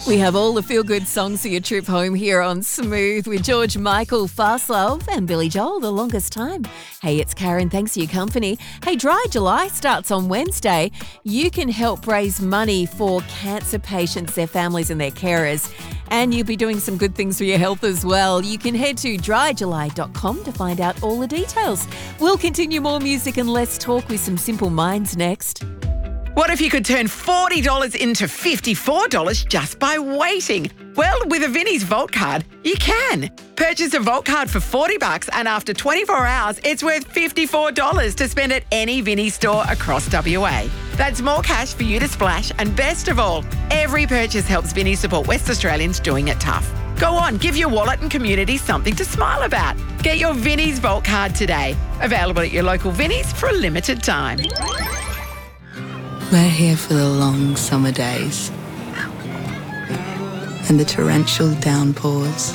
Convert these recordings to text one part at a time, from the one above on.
We have all the feel-good songs for your trip home here on Smooth with George Michael, Fast Love, and Billy Joel, The Longest Time. Hey, it's Karen. Thanks for your company. Hey, Dry July starts on Wednesday. You can help raise money for cancer patients, their families and their carers. And you'll be doing some good things for your health as well. You can head to dryjuly.com to find out all the details. We'll continue more music and less talk with some Simple Minds next. What if you could turn $40 into $54 just by waiting? Well, with a Vinnie's Vault card, you can. Purchase a Vault card for $40 and after 24 hours, it's worth $54 to spend at any Vinnie store across WA. That's more cash for you to splash, and best of all, every purchase helps Vinnie support West Australians doing it tough. Go on, give your wallet and community something to smile about. Get your Vinnie's Vault card today. Available at your local Vinnie's for a limited time. We're here for the long summer days and the torrential downpours,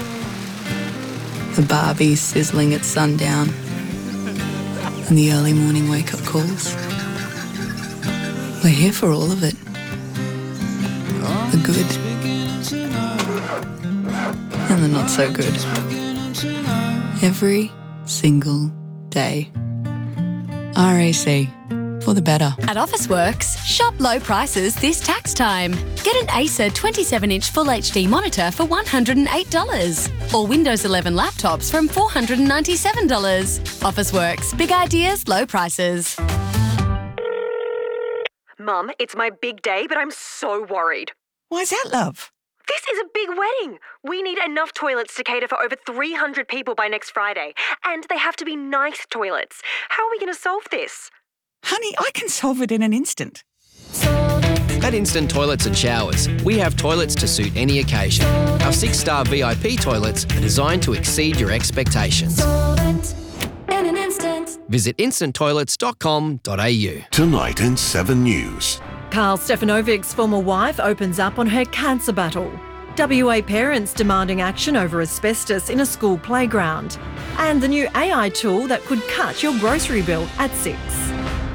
the Barbies sizzling at sundown and the early morning wake-up calls. We're here for all of it. The good and the not so good. Every single day. RAC. For the better. At Officeworks, shop low prices this tax time. Get an Acer 27-inch Full HD monitor for $108. Or Windows 11 laptops from $497. Officeworks, big ideas, low prices. Mum, it's my big day, but I'm so worried. Why's that, love? This is a big wedding. We need enough toilets to cater for over 300 people by next Friday. And they have to be nice toilets. How are we going to solve this? Honey, I can solve it in an instant. At Instant Toilets and Showers, we have toilets to suit any occasion. Our 6-star VIP toilets are designed to exceed your expectations. Visit instanttoilets.com.au. Tonight in 7 News. Carl Stefanovic's former wife opens up on her cancer battle. WA parents demanding action over asbestos in a school playground. And the new AI tool that could cut your grocery bill at 6.